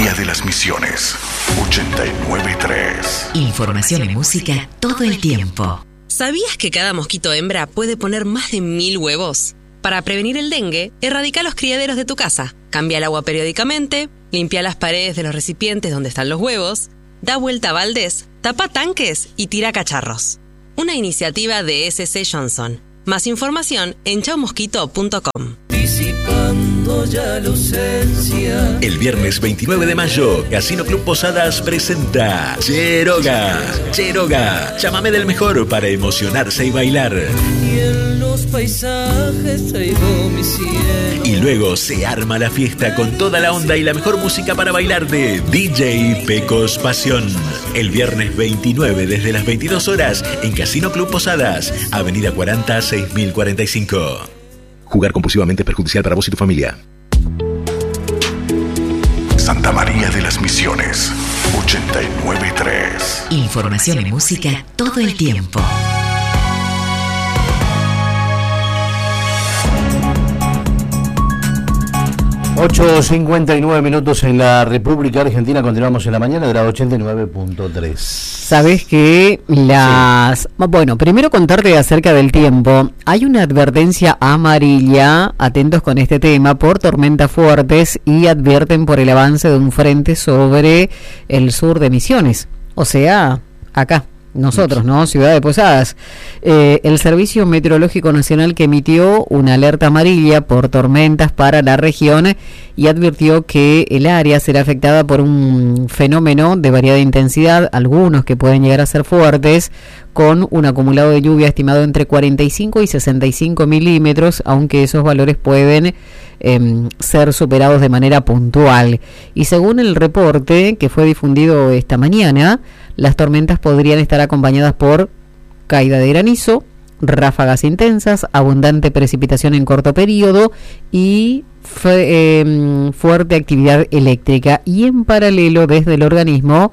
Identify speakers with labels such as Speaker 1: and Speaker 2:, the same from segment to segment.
Speaker 1: María de las Misiones, 89.3.
Speaker 2: Información y música todo el tiempo.
Speaker 3: ¿Sabías que cada mosquito hembra puede poner más de 1000 huevos? Para prevenir el dengue, erradica los criaderos de tu casa. Cambia el agua periódicamente, limpia las paredes de los recipientes donde están los huevos, da vuelta a baldes, tapa tanques y tira cacharros. Una iniciativa de SC Johnson. Más información en chaumosquito.com.
Speaker 4: El viernes 29 de mayo, Casino Club Posadas presenta Cheroga. Cheroga, chamamé del mejor para emocionarse y bailar.
Speaker 5: Y en los paisajes traigo mi cielo.
Speaker 4: Y luego se arma la fiesta con toda la onda y la mejor música para bailar de DJ Pecos Pasión. El viernes 29 desde las 22 horas en Casino Club Posadas, Avenida 40 6045. Jugar compulsivamente es perjudicial para vos y tu familia.
Speaker 1: Santa María de las Misiones, 89.3.
Speaker 2: Información y música todo el tiempo.
Speaker 6: 8:59 minutos en la República Argentina. Continuamos en la mañana de la 89.3.
Speaker 7: Sabes que Bueno, primero contarte acerca del tiempo. Hay una advertencia amarilla, atentos con este tema, por tormentas fuertes y advierten por el avance de un frente sobre el sur de Misiones. O sea, acá. Nosotros, ¿no? Ciudad de Posadas. El Servicio Meteorológico Nacional que emitió una alerta amarilla por tormentas para la región y advirtió que el área será afectada por un fenómeno de variada intensidad, algunos que pueden llegar a ser fuertes, con un acumulado de lluvia estimado entre 45 y 65 milímetros, aunque esos valores pueden ser superados de manera puntual. Y según el reporte que fue difundido esta mañana, las tormentas podrían estar acompañadas por caída de granizo, ráfagas intensas, abundante precipitación en corto periodo y fuerte actividad eléctrica. Y en paralelo, desde el organismo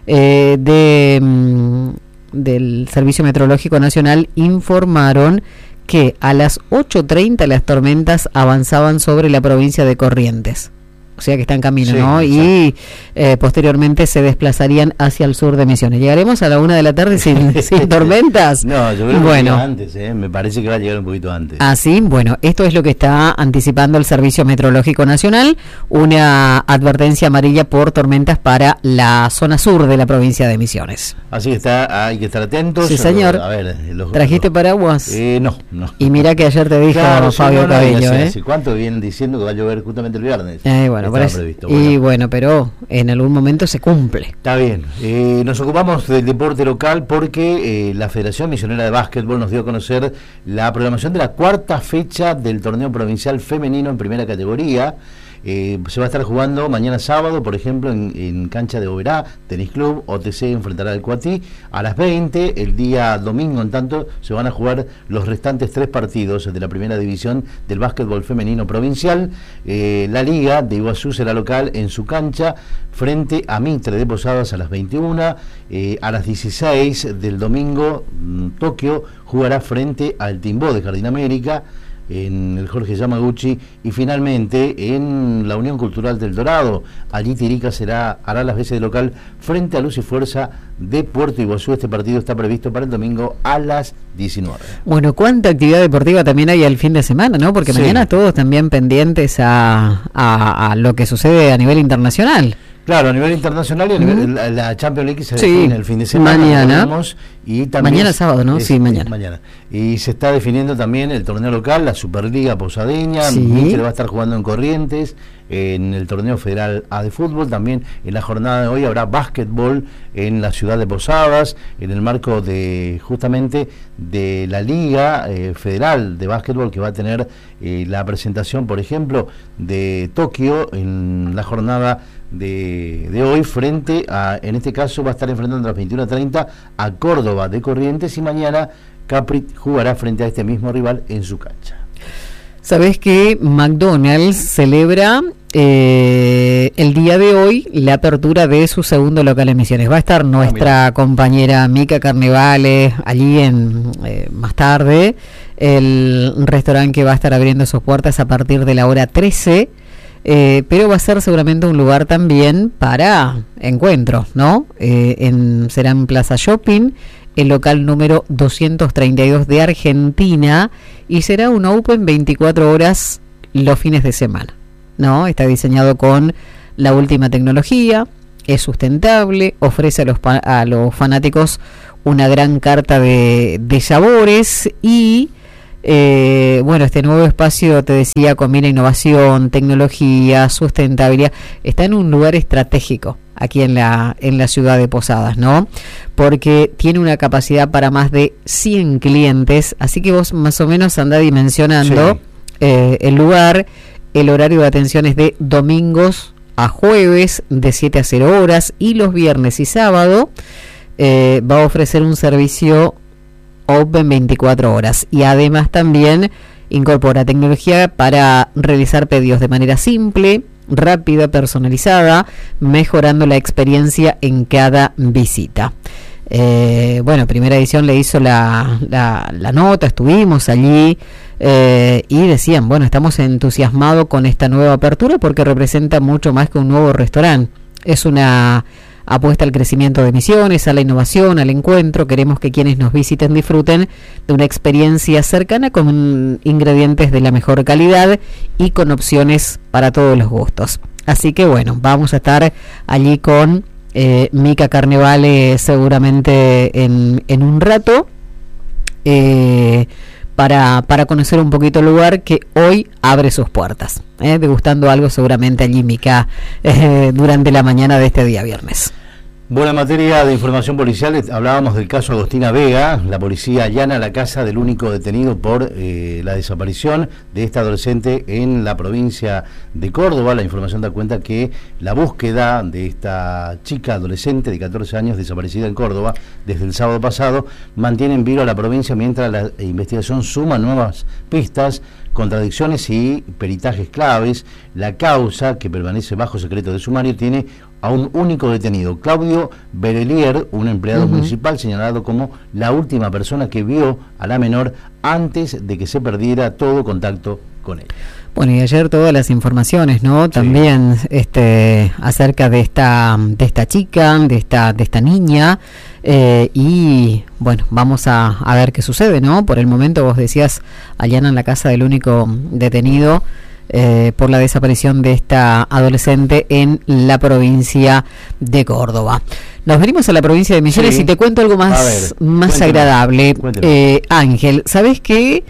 Speaker 7: del Servicio Meteorológico Nacional informaron que a las 8:30 las tormentas avanzaban sobre la provincia de Corrientes. O sea que está en camino, sí, ¿no? Y posteriormente se desplazarían hacia el sur de Misiones. ¿Llegaremos a la 1 de la tarde sin tormentas?
Speaker 6: No, yo creo que antes, me parece que va a llegar un poquito antes.
Speaker 7: Ah, sí, bueno, esto es lo que está anticipando el Servicio Meteorológico Nacional, una advertencia amarilla por tormentas para la zona sur de la provincia de Misiones.
Speaker 6: Así que hay que estar atentos.
Speaker 7: Sí, señor.
Speaker 6: A ver,
Speaker 7: ¿Trajiste paraguas?
Speaker 6: No.
Speaker 7: Y mira que ayer te dijo Fabio Cabello,
Speaker 6: ¿Hace cuánto vienen diciendo que va a llover justamente el viernes?
Speaker 7: Bueno, previsto. Bueno, pero en algún momento se cumple.
Speaker 6: Está bien. Nos ocupamos del deporte local porque la Federación Misionera de Básquetbol nos dio a conocer la programación de la cuarta fecha del torneo provincial femenino en primera categoría. Se va a estar jugando mañana sábado, por ejemplo, en cancha de Oberá, Tenis Club. OTC enfrentará al Cuatí a las 20. El día domingo, en tanto, se van a jugar los restantes 3 partidos de la primera división del básquetbol femenino provincial. La Liga de Iguazú será local en su cancha frente a Mitre de Posadas a las 21. A las 16 del domingo, Tokio jugará frente al Timbó de Jardín América en el Jorge Yamaguchi, y finalmente en la Unión Cultural del Dorado, allí Tirica hará las veces de local frente a Luz y Fuerza de Puerto Iguazú. Este partido está previsto para el domingo a las 19.
Speaker 7: Bueno, cuánta actividad deportiva también hay el fin de semana, ¿no? Porque sí, mañana todos también pendientes a lo que sucede a nivel internacional.
Speaker 6: Claro, a nivel internacional y a nivel la Champions League se define el fin de semana.
Speaker 7: Mañana.
Speaker 6: Y también
Speaker 7: mañana sábado, ¿no? Sí, mañana.
Speaker 6: Y se está definiendo también el torneo local, la Superliga Posadeña. Sí. Mitre va a estar jugando en Corrientes, en el torneo federal A de fútbol. También en la jornada de hoy habrá básquetbol en la ciudad de Posadas, en el marco de justamente de la Liga Federal de Básquetbol, que va a tener la presentación, por ejemplo, de Tokio en la jornada de hoy frente a, en este caso va a estar enfrentando a las 21:30 a Córdoba de Corrientes, y mañana Capri jugará frente a este mismo rival en su cancha.
Speaker 7: Sabés que McDonald's celebra el día de hoy la apertura de su segundo local en Misiones. Va a estar nuestra compañera Mica Carnevale allí más tarde. El restaurante que va a estar abriendo sus puertas a partir de la hora 13. pero va a ser seguramente un lugar también para encuentros, ¿no? Será en Plaza Shopping, el local número 232 de Argentina, y será un open 24 horas los fines de semana, ¿no? Está diseñado con la última tecnología, es sustentable, ofrece a los fanáticos una gran carta de sabores y bueno, este nuevo espacio, te decía, combina innovación, tecnología, sustentabilidad. Está en un lugar estratégico aquí en la ciudad de Posadas, ¿no? Porque tiene una capacidad para más de 100 clientes, así que vos más o menos andá dimensionando sí. El lugar. El horario de atención es de domingos a jueves de 7 a 0 horas y los viernes y sábado va a ofrecer un servicio Open 24 horas y además también incorpora tecnología para realizar pedidos de manera simple, rápida, personalizada, mejorando la experiencia en cada visita. Bueno, Primera Edición le hizo la nota, estuvimos allí y decían, bueno, estamos entusiasmados con esta nueva apertura porque representa mucho más que un nuevo restaurante. Es una apuesta al crecimiento de Misiones, a la innovación, al encuentro. Queremos que quienes nos visiten disfruten de una experiencia cercana con ingredientes de la mejor calidad y con opciones para todos los gustos. Así que bueno, vamos a estar allí con Mica Carnevale seguramente en un rato para conocer un poquito el lugar que hoy abre sus puertas, degustando algo seguramente allí Mica durante la mañana de este día viernes.
Speaker 6: Bueno, en materia de información policial, hablábamos del caso Agostina Vega. La policía allana la casa del único detenido por la desaparición de esta adolescente en la provincia de Córdoba. La información da cuenta que la búsqueda de esta chica adolescente de 14 años desaparecida en Córdoba desde el sábado pasado mantiene en vilo a la provincia mientras la investigación suma nuevas pistas, contradicciones y peritajes claves. La causa, que permanece bajo secreto de sumario, tiene a un único detenido, Claudio Berelier, un empleado municipal señalado como la última persona que vio a la menor antes de que se perdiera todo contacto con ella.
Speaker 7: Bueno, y ayer todas las informaciones, ¿no? Sí. También acerca de esta chica, de esta niña, y bueno, vamos a ver qué sucede, ¿no? Por el momento vos decías, allanan la casa del único detenido por la desaparición de esta adolescente en la provincia de Córdoba. Nos venimos a la provincia de Misiones y te cuento algo más agradable. Ángel, ¿sabes qué?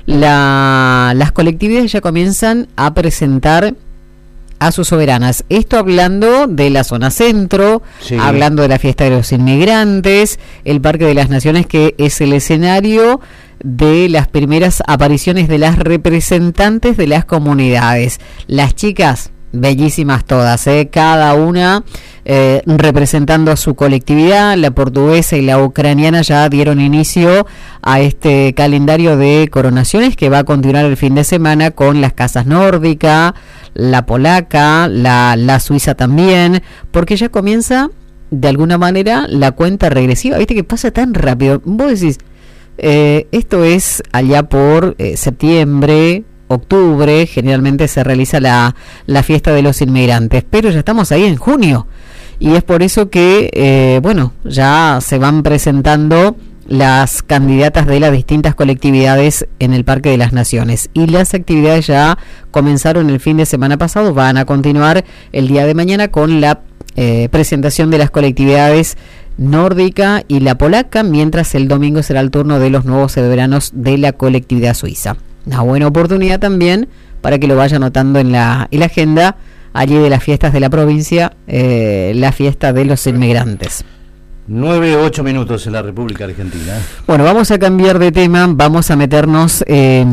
Speaker 7: Las colectividades ya comienzan a presentar a sus soberanas. Esto hablando de la zona centro, hablando de la fiesta de los inmigrantes, el Parque de las Naciones, que es el escenario de las primeras apariciones de las representantes de las comunidades. Las chicas, bellísimas todas, cada una representando a su colectividad. La portuguesa y la ucraniana ya dieron inicio a este calendario de coronaciones que va a continuar el fin de semana con las casas nórdica, la polaca, la suiza también, porque ya comienza de alguna manera la cuenta regresiva. Viste que pasa tan rápido. Vos decís, esto es allá por septiembre, octubre, generalmente se realiza la fiesta de los inmigrantes, pero ya estamos ahí en junio, y es por eso que bueno, ya se van presentando las candidatas de las distintas colectividades en el Parque de las Naciones, y las actividades ya comenzaron el fin de semana pasado, van a continuar el día de mañana con la presentación de las colectividades nórdica y la polaca, mientras el domingo será el turno de los nuevos soberanos de la colectividad suiza. Una buena oportunidad también para que lo vaya anotando en la agenda allí de las fiestas de la provincia, la fiesta de los inmigrantes.
Speaker 6: 9-8 minutos en la República Argentina.
Speaker 7: Bueno, vamos a cambiar de tema, vamos a meternos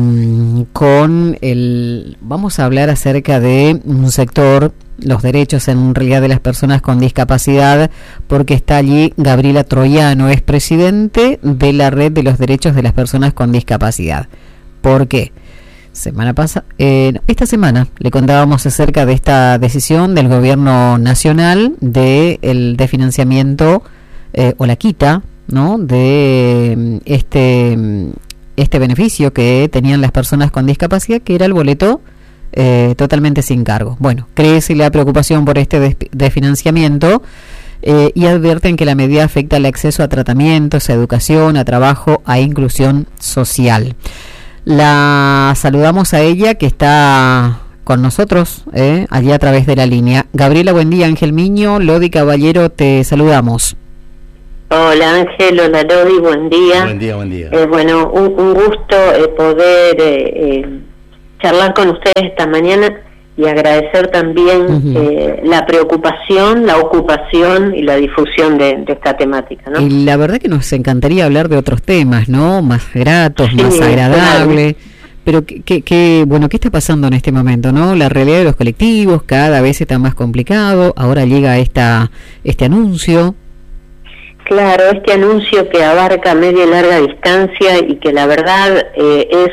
Speaker 7: vamos a hablar acerca de un sector, los derechos en realidad de las personas con discapacidad, porque está allí Gabriela Troiano, es presidente de la Red de los Derechos de las Personas con Discapacidad. ¿Por qué? Esta semana le contábamos acerca de esta decisión del gobierno nacional de financiamiento o la quita, ¿no? De este beneficio que tenían las personas con discapacidad, que era el boleto totalmente sin cargo. Bueno, crece la preocupación por este desfinanciamiento y advierten que la medida afecta el acceso a tratamientos, a educación, a trabajo, a inclusión social. La saludamos a ella, que está con nosotros allí a través de la línea. Gabriela, buen día. Ángel Miño, Lodi Caballero, te saludamos.
Speaker 8: Hola Ángel, hola Lodi, buen día.
Speaker 6: Buen día, buen día.
Speaker 8: Bueno, un gusto poder charlar con ustedes esta mañana y agradecer también la preocupación, la ocupación y la difusión de esta temática, ¿no?
Speaker 7: Y la verdad que nos encantaría hablar de otros temas, ¿no? Más gratos,
Speaker 8: sí,
Speaker 7: más agradables.
Speaker 8: Claro.
Speaker 7: Pero ¿qué está pasando en este momento, no? La realidad de los colectivos cada vez está más complicado. Ahora llega este anuncio.
Speaker 8: Claro, este anuncio que abarca media y larga distancia y que la verdad es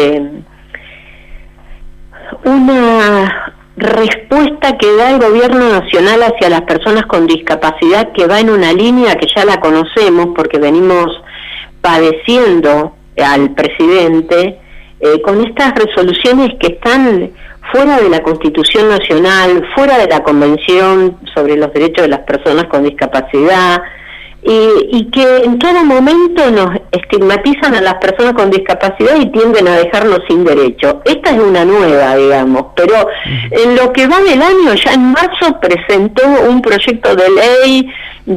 Speaker 8: una respuesta que da el gobierno nacional hacia las personas con discapacidad, que va en una línea que ya la conocemos porque venimos padeciendo al presidente con estas resoluciones que están fuera de la Constitución Nacional, fuera de la Convención sobre los Derechos de las Personas con Discapacidad, y que en todo momento nos estigmatizan a las personas con discapacidad y tienden a dejarnos sin derecho. Esta es una nueva, digamos, pero en lo que va del año, ya en marzo presentó un proyecto de ley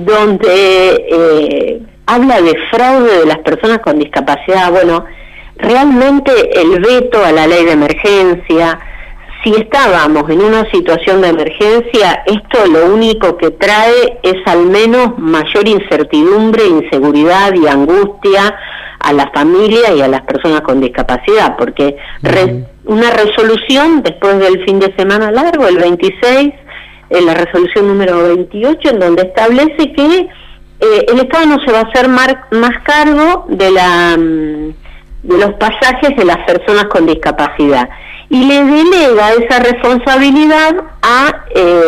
Speaker 8: donde habla de fraude de las personas con discapacidad. Bueno, realmente el veto a la ley de emergencia, si estábamos en una situación de emergencia, esto lo único que trae es al menos mayor incertidumbre, inseguridad y angustia a la familia y a las personas con discapacidad, porque una resolución después del fin de semana largo, el 26, la resolución número 28, en donde establece que el Estado no se va a hacer más cargo de los pasajes de las personas con discapacidad, y le delega esa responsabilidad a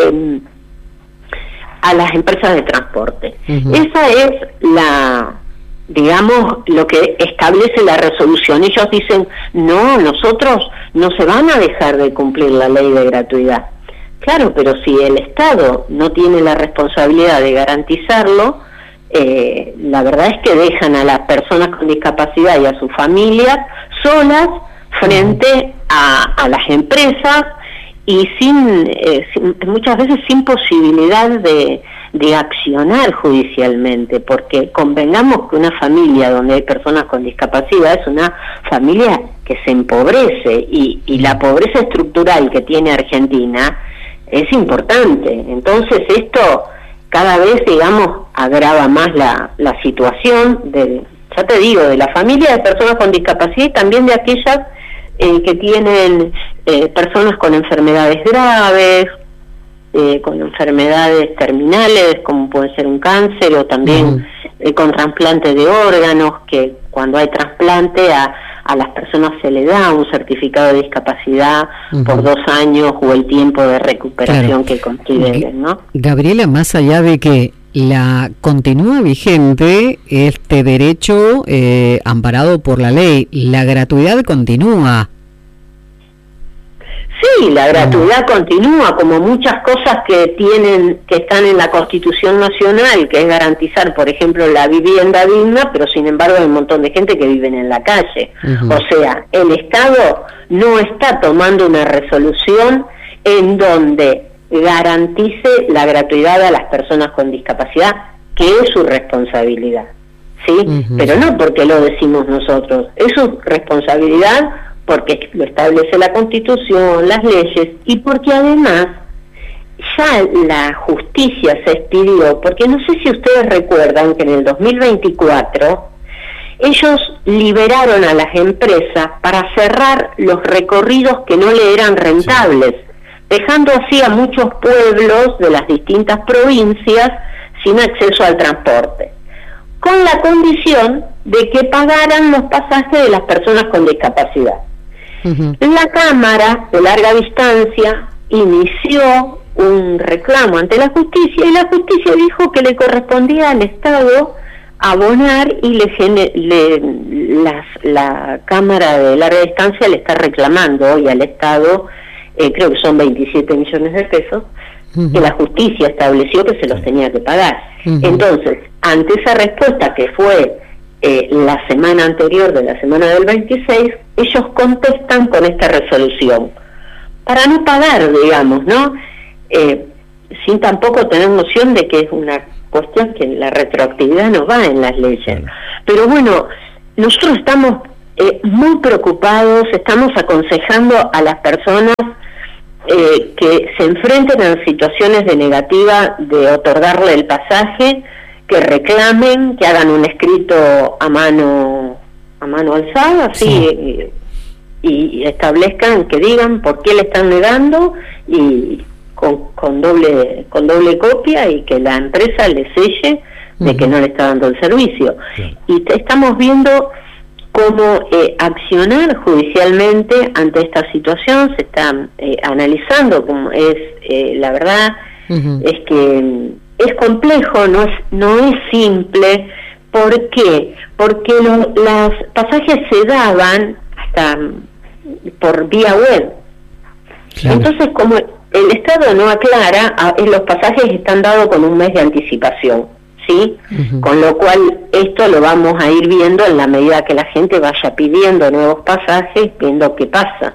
Speaker 8: las empresas de transporte. Esa es lo que establece la resolución. Ellos dicen, no, nosotros no se van a dejar de cumplir la ley de gratuidad. Claro, pero si el Estado no tiene la responsabilidad de garantizarlo, la verdad es que dejan a las personas con discapacidad y a sus familias solas frente a las empresas y muchas veces sin posibilidad de accionar judicialmente, porque convengamos que una familia donde hay personas con discapacidad es una familia que se empobrece, y la pobreza estructural que tiene Argentina es importante. Entonces esto cada vez, digamos, agrava más la situación de la familia de personas con discapacidad y también de aquellas que tienen personas con enfermedades graves, con enfermedades terminales, como puede ser un cáncer, o también con trasplante de órganos, que cuando hay trasplante a las personas se le da un certificado de discapacidad por 2 años o el tiempo de recuperación que consideren, ¿no?
Speaker 7: Gabriela, más allá de que continúa vigente este derecho amparado por la ley, la gratuidad continúa.
Speaker 8: Sí, la gratuidad continúa, como muchas cosas que están en la Constitución Nacional, que es garantizar, por ejemplo, la vivienda digna, pero sin embargo hay un montón de gente que vive en la calle. O sea, el Estado no está tomando una resolución en donde garantice la gratuidad a las personas con discapacidad, que es su responsabilidad, ¿sí? Pero no porque lo decimos nosotros, es su responsabilidad porque lo establece la Constitución, las leyes, y porque además ya la justicia se expidió, porque no sé si ustedes recuerdan que en el 2024 ellos liberaron a las empresas para cerrar los recorridos que no le eran rentables, dejando así a muchos pueblos de las distintas provincias sin acceso al transporte, con la condición de que pagaran los pasajes de las personas con discapacidad. La Cámara de Larga Distancia inició un reclamo ante la justicia, y la justicia dijo que le correspondía al Estado abonar, y la Cámara de Larga Distancia le está reclamando hoy al Estado creo que son 27 millones de pesos, que la justicia estableció que se los tenía que pagar. Entonces, ante esa respuesta que fue la semana anterior de la semana del 26, ellos contestan con esta resolución, para no pagar, digamos, ¿no? Sin tampoco tener noción de que es una cuestión que la retroactividad no va en las leyes. Pero bueno, nosotros estamos muy preocupados, estamos aconsejando a las personas que se enfrenten a situaciones de negativa de otorgarle el pasaje, que reclamen, que hagan un escrito a mano alzada, así, y establezcan, que digan por qué le están negando, y con doble copia, y que la empresa le selle de que no le está dando el servicio. Y estamos viendo cómo accionar judicialmente ante esta situación. Se está analizando cómo es, la verdad es que es complejo, no es simple. ¿Por qué? Porque los pasajes se daban hasta por vía web. Entonces, como el Estado no aclara, los pasajes están dados con un mes de anticipación, ¿sí? Con lo cual esto lo vamos a ir viendo en la medida que la gente vaya pidiendo nuevos pasajes, viendo qué pasa.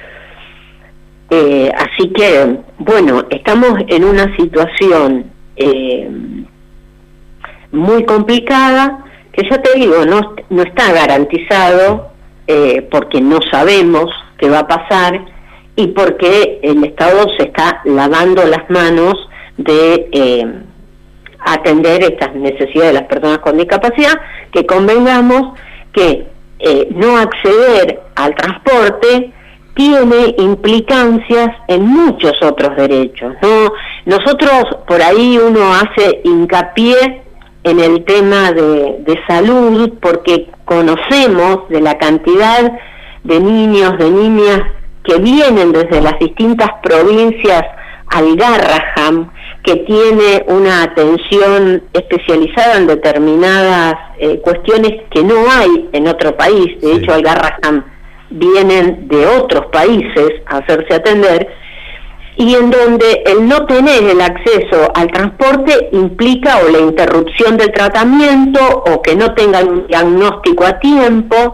Speaker 8: Así que, bueno, estamos en una situación muy complicada, que ya te digo, no está garantizado, porque no sabemos qué va a pasar, y porque el Estado se está lavando las manos de atender estas necesidades de las personas con discapacidad, que convengamos que no acceder al transporte tiene implicancias en muchos otros derechos, ¿no? Nosotros, por ahí uno hace hincapié en el tema de salud, porque conocemos de la cantidad de niños, de niñas que vienen desde las distintas provincias al Garrahan, que tiene una atención especializada en determinadas cuestiones que no hay en otro país. De hecho, al Garrahan vienen de otros países a hacerse atender, y en donde el no tener el acceso al transporte implica o la interrupción del tratamiento, o que no tengan un diagnóstico a tiempo,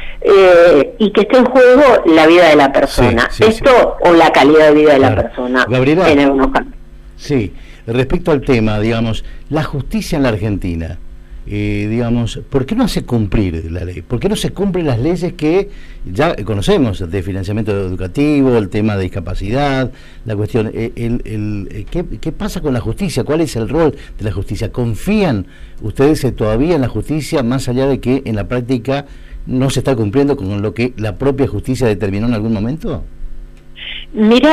Speaker 8: y que esté en juego la vida de la persona, o la calidad de vida de la persona.
Speaker 6: Gabriela,
Speaker 8: en algunos casos.
Speaker 6: Sí, respecto al tema, digamos, la justicia en la Argentina, digamos, ¿por qué no hace cumplir la ley? ¿Por qué no se cumplen las leyes que ya conocemos, de financiamiento educativo, el tema de discapacidad, la cuestión, ¿qué pasa con la justicia? ¿Cuál es el rol de la justicia? ¿Confían ustedes todavía en la justicia, más allá de que en la práctica no se está cumpliendo con lo que la propia justicia determinó en algún momento?
Speaker 8: Mira,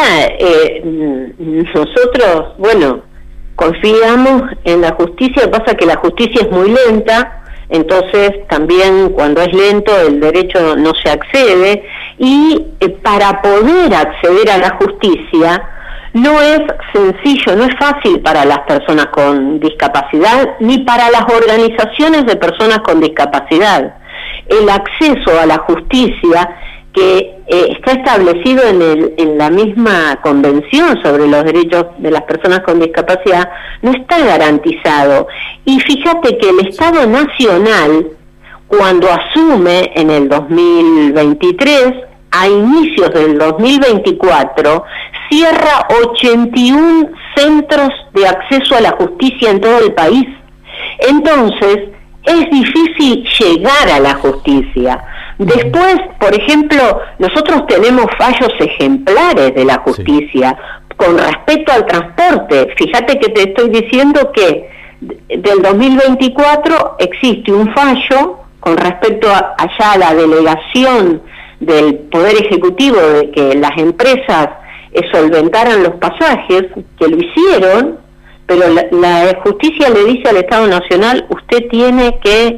Speaker 8: nosotros, bueno, confiamos en la justicia. Pasa que la justicia es muy lenta, entonces también cuando es lento el derecho no se accede, y para poder acceder a la justicia no es sencillo, no es fácil para las personas con discapacidad, ni para las organizaciones de personas con discapacidad. El acceso a la justicia, que está establecido en la misma Convención sobre los Derechos de las Personas con Discapacidad, no está garantizado. Y fíjate que el Estado Nacional, cuando asume en el 2023, a inicios del 2024, cierra 81 centros de acceso a la justicia en todo el país. Entonces, es difícil llegar a la justicia. Después, por ejemplo, nosotros tenemos fallos ejemplares de la justicia con respecto al transporte. Fíjate que te estoy diciendo que del 2024 existe un fallo con respecto a la delegación del Poder Ejecutivo de que las empresas solventaran los pasajes, que lo hicieron, pero la justicia le dice al Estado Nacional: usted tiene que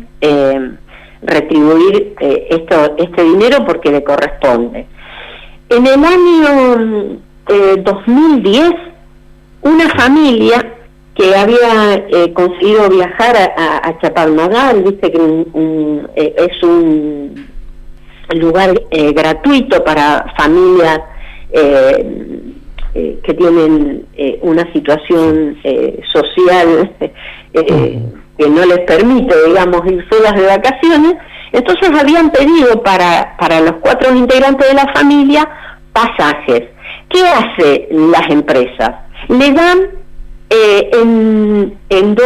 Speaker 8: retribuir este dinero porque le corresponde. En el año 2010, una familia que había conseguido viajar a Chapalmadal, viste que es un lugar gratuito para familias que tienen una situación social que no les permite, digamos, ir solas de vacaciones. Entonces habían pedido para los 4 integrantes de la familia pasajes. ¿Qué hace las empresas? Le dan en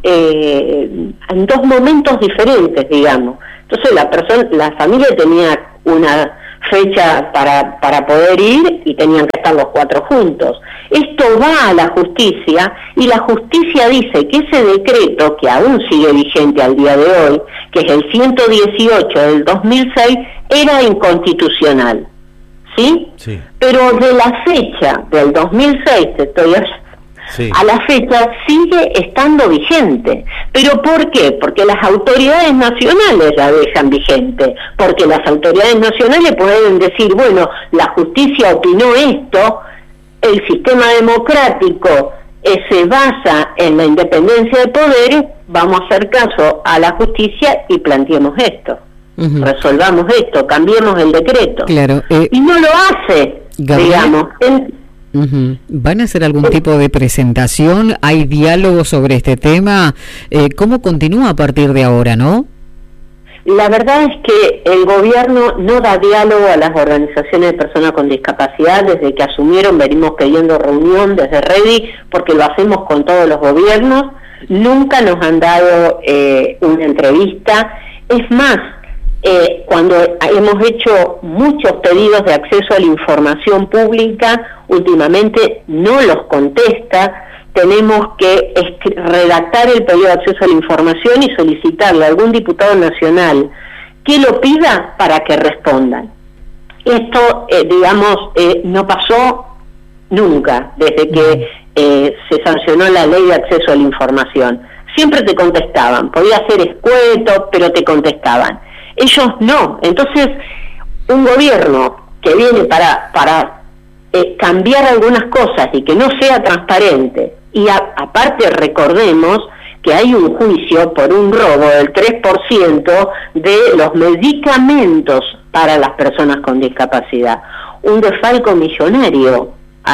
Speaker 8: dos momentos diferentes, digamos. Entonces la familia tenía una fecha para poder ir y tenían que estar los 4 juntos. Esto va a la justicia y la justicia dice que ese decreto, que aún sigue vigente al día de hoy, que es el 118 del 2006, era inconstitucional, ¿sí? Sí. Pero de la fecha del 2006, sí, a la fecha sigue estando vigente. ¿Pero por qué? Porque las autoridades nacionales la dejan vigente, porque las autoridades nacionales pueden decir, bueno, la justicia opinó esto, el sistema democrático se basa en la independencia de poderes, vamos a hacer caso a la justicia y planteemos esto, resolvamos esto, cambiemos el decreto. Claro, y no lo hace, Gabriel, digamos.
Speaker 7: ¿Van a hacer algún tipo de presentación? ¿Hay diálogo sobre este tema? ¿Cómo continúa a partir de ahora, no?
Speaker 8: La verdad es que el gobierno no da diálogo a las organizaciones de personas con discapacidad. Desde que asumieron venimos pidiendo reunión desde REDI, porque lo hacemos con todos los gobiernos. Nunca nos han dado una entrevista. Es más, cuando hemos hecho muchos pedidos de acceso a la información pública, últimamente no los contesta. Tenemos que redactar el pedido de acceso a la información y solicitarle a algún diputado nacional que lo pida para que respondan. Esto, no pasó nunca desde que se sancionó la ley de acceso a la información. Siempre te contestaban, podía ser escueto, pero te contestaban. Ellos no. Entonces, un gobierno que viene para cambiar algunas cosas y que no sea transparente, y aparte recordemos que hay un juicio por un robo del 3% de los medicamentos para las personas con discapacidad, un desfalco millonario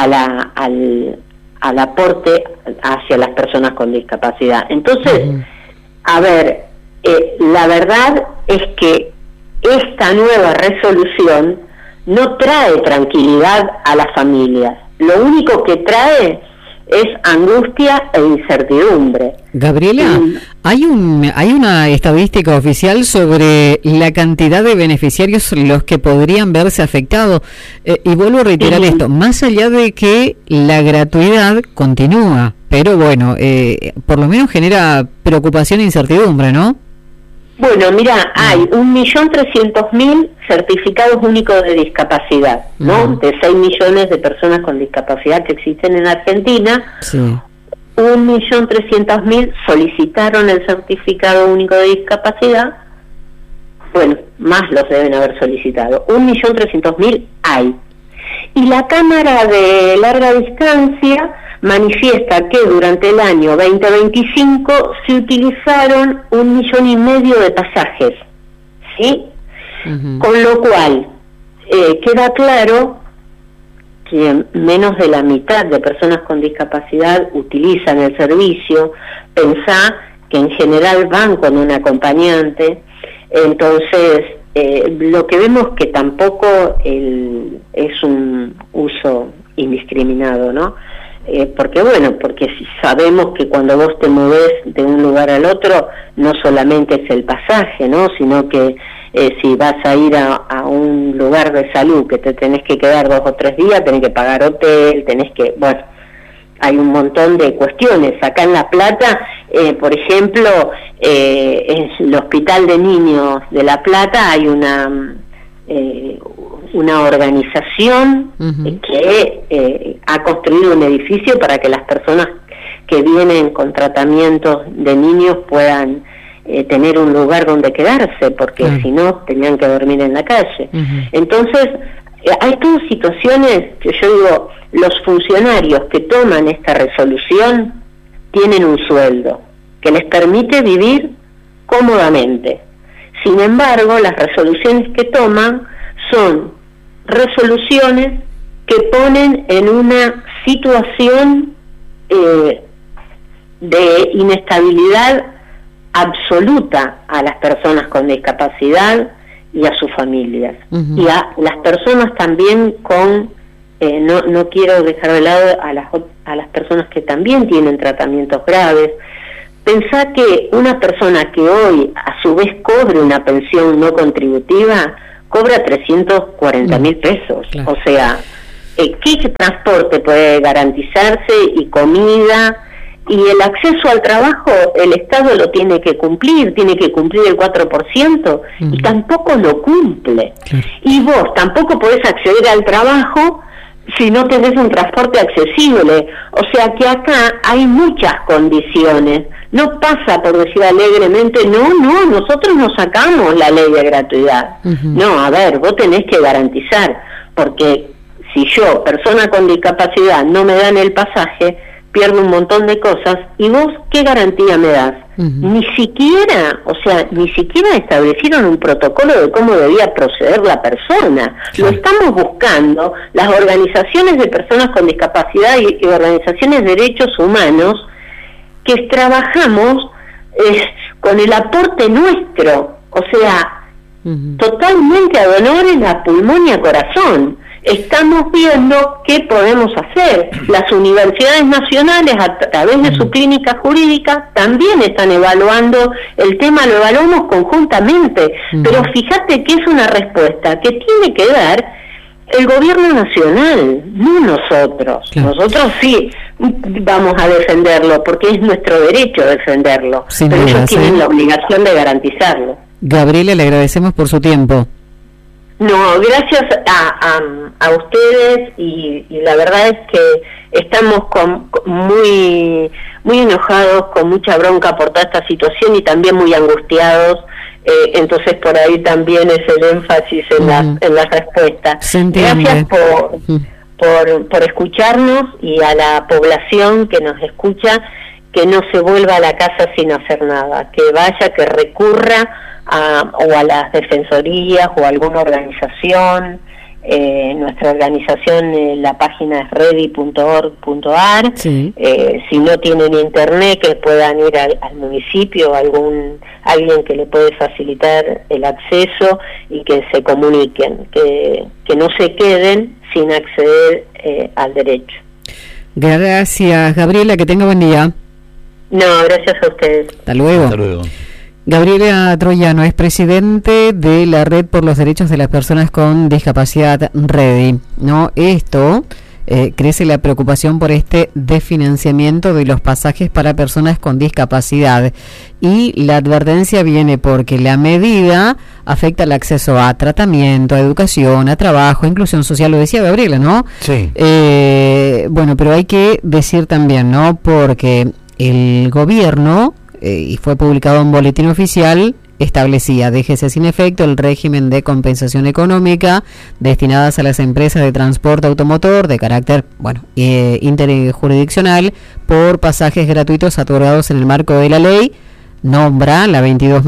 Speaker 8: al aporte hacia las personas con discapacidad. Entonces, la verdad es que esta nueva resolución no trae tranquilidad a las familias. Lo único que trae es angustia e incertidumbre.
Speaker 7: Gabriela, hay una estadística oficial sobre la cantidad de beneficiarios los que podrían verse afectados, y vuelvo a reiterar esto, más allá de que la gratuidad continúa, pero bueno, por lo menos genera preocupación e incertidumbre, ¿no?
Speaker 8: Bueno, mira, hay 1.300.000 certificados únicos de discapacidad, ¿no? De 6 millones de personas con discapacidad que existen en Argentina. Sí. 1.300.000 solicitaron el certificado único de discapacidad. Bueno, más los deben haber solicitado. 1.300.000 hay. Y la Cámara de Larga Distancia manifiesta que durante el año 2025 se utilizaron 1,5 millones de pasajes, ¿sí? Con lo cual queda claro que menos de la mitad de personas con discapacidad utilizan el servicio. Pensá que en general van con un acompañante. Entonces, lo que vemos que tampoco es un uso indiscriminado, ¿no? Porque si sabemos que cuando vos te movés de un lugar al otro, no solamente es el pasaje, ¿no? Sino que si vas a ir a un lugar de salud que te tenés que quedar 2 o 3 días, tenés que pagar hotel, hay un montón de cuestiones. Acá en La Plata, por ejemplo, en el Hospital de Niños de La Plata hay una organización que ha construido un edificio para que las personas que vienen con tratamientos de niños puedan tener un lugar donde quedarse, porque si no tenían que dormir en la calle. Entonces, hay todas situaciones que yo digo, los funcionarios que toman esta resolución tienen un sueldo que les permite vivir cómodamente. Sin embargo, las resoluciones que toman son resoluciones que ponen en una situación de inestabilidad absoluta a las personas con discapacidad y a sus familias, y a las personas también con, no quiero dejar de lado a las personas que también tienen tratamientos graves. Pensá que una persona que hoy a su vez cobre una pensión no contributiva, cobra 340.000 pesos, claro. O sea, ¿qué transporte puede garantizarse y comida? Y el acceso al trabajo, el Estado lo tiene que cumplir el 4%, y tampoco lo cumple. Y vos tampoco podés acceder al trabajo si no tenés un transporte accesible. O sea que acá hay muchas condiciones. No pasa por decir alegremente, no, nosotros no sacamos la ley de gratuidad. No, a ver, vos tenés que garantizar, porque si yo, persona con discapacidad, no me dan el pasaje, pierdo un montón de cosas, y vos, ¿qué garantía me das? Ni siquiera establecieron un protocolo de cómo debía proceder la persona. Lo estamos buscando, las organizaciones de personas con discapacidad y organizaciones de derechos humanos, que trabajamos con el aporte nuestro, o sea, totalmente a dolores, a pulmón y a corazón. Estamos viendo qué podemos hacer. Las universidades nacionales, a través de su clínica jurídica, también están evaluando el tema, lo evaluamos conjuntamente, pero fíjate que es una respuesta que tiene que dar el gobierno nacional, no nosotros. Claro. Nosotros sí vamos a defenderlo, porque es nuestro derecho defenderlo, pero ellos tienen la obligación de garantizarlo.
Speaker 7: Gabriela, le agradecemos por su tiempo.
Speaker 8: No, gracias a ustedes, y la verdad es que estamos muy enojados, con mucha bronca por toda esta situación, y también muy angustiados. Entonces por ahí también es el énfasis en la respuesta. Gracias por escucharnos, y a la población que nos escucha, que no se vuelva a la casa sin hacer nada, que vaya, que recurra o a las defensorías o a alguna organización. Nuestra organización, la página es ready.org.ar. Sí. Si no tienen internet, que puedan ir al municipio, alguien que le puede facilitar el acceso, y que se comuniquen, que no se queden sin acceder al derecho.
Speaker 7: Gracias, Gabriela, que tenga buen día.
Speaker 8: No, gracias a ustedes.
Speaker 7: Hasta luego.
Speaker 6: Hasta luego.
Speaker 7: Gabriela Troyano es presidente de la Red por los Derechos de las Personas con Discapacidad, REDI. ¿No? Esto crece la preocupación por este desfinanciamiento de los pasajes para personas con discapacidad, y la advertencia viene porque la medida afecta el acceso a tratamiento, a educación, a trabajo, a inclusión social, lo decía Gabriela, ¿no? Sí. Bueno, pero hay que decir también, ¿no? Porque el gobierno, y fue publicado en Boletín Oficial, establecía, déjese sin efecto el régimen de compensación económica destinadas a las empresas de transporte automotor de carácter, interjurisdiccional, por pasajes gratuitos otorgados en el marco de la ley. Nombra la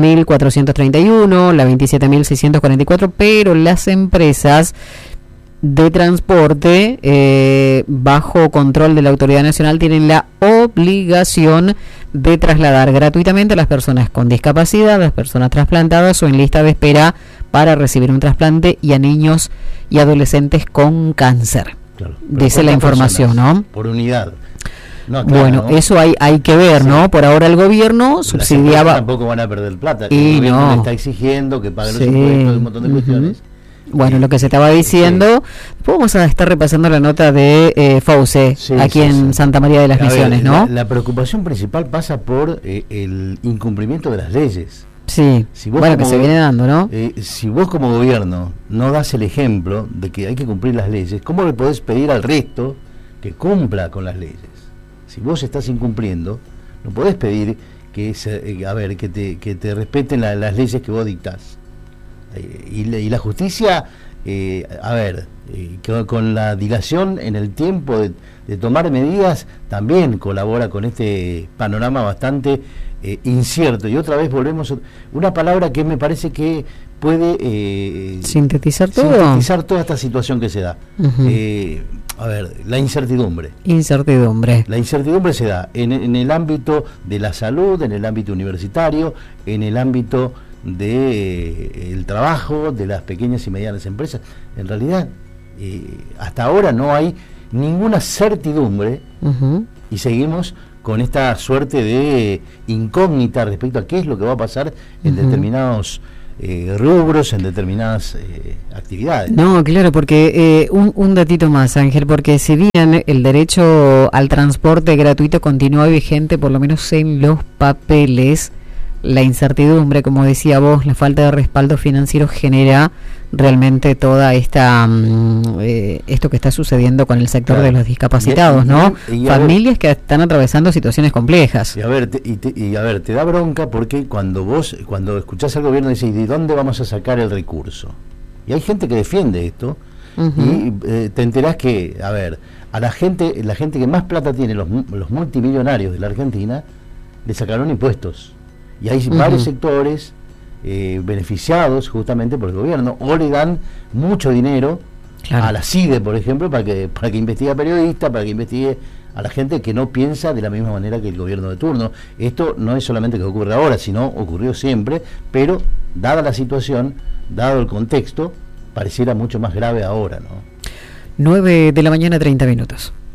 Speaker 7: 22.431, la 27.644, pero las empresas de transporte bajo control de la Autoridad Nacional tienen la obligación de trasladar gratuitamente a las personas con discapacidad, a las personas trasplantadas o en lista de espera para recibir un trasplante, y a niños y adolescentes con cáncer. Claro, dice la información, ¿no?
Speaker 6: Por unidad. No, claro,
Speaker 7: bueno, ¿no? Eso hay que ver, sí. ¿no? Por ahora el gobierno subsidiaba.
Speaker 6: Tampoco van a perder plata. El gobierno le está exigiendo que paguen los impuestos, un montón de cuestiones.
Speaker 7: Bueno, lo que se estaba diciendo, vamos a estar repasando la nota de Fauce, aquí en Santa María de las Misiones, ¿no?
Speaker 6: La preocupación principal pasa por el incumplimiento de las leyes.
Speaker 7: Sí, si vos que se viene dando, ¿no?
Speaker 6: Si vos como gobierno no das el ejemplo de que hay que cumplir las leyes, ¿cómo le podés pedir al resto que cumpla con las leyes? Si vos estás incumpliendo, no podés pedir que te respeten las leyes que vos dictás. Y la justicia con la dilación en el tiempo de tomar medidas, también colabora con este panorama bastante incierto. Y otra vez volvemos a una palabra que me parece que puede
Speaker 7: sintetizar
Speaker 6: toda esta situación que se da. La incertidumbre. La incertidumbre se da en el ámbito de la salud, en el ámbito universitario, en el ámbito del trabajo, de las pequeñas y medianas empresas. En realidad, hasta ahora no hay ninguna certidumbre y seguimos con esta suerte de incógnita respecto a qué es lo que va a pasar en determinados rubros, en determinadas actividades.
Speaker 7: No, claro, porque un datito más, Ángel, porque si bien el derecho al transporte gratuito continúa vigente, por lo menos en los papeles, la incertidumbre, como decía vos, la falta de respaldo financiero genera realmente toda esta esto que está sucediendo con el sector de los discapacitados, ¿no? Familias que están atravesando situaciones complejas.
Speaker 6: Y a ver, te da bronca porque cuando escuchás al gobierno decís, ¿de dónde vamos a sacar el recurso? Y hay gente que defiende esto y te enterás que, a la gente que más plata tiene, los multimillonarios de la Argentina, le sacaron impuestos. Y hay varios sectores beneficiados justamente por el gobierno, o le dan mucho dinero a la CIDE, por ejemplo, para que investigue a periodistas, para que investigue a la gente que no piensa de la misma manera que el gobierno de turno. Esto no es solamente que ocurre ahora, sino ocurrió siempre, pero dada la situación, dado el contexto, pareciera mucho más grave ahora, ¿no?
Speaker 7: 9 de la mañana, 30 minutos.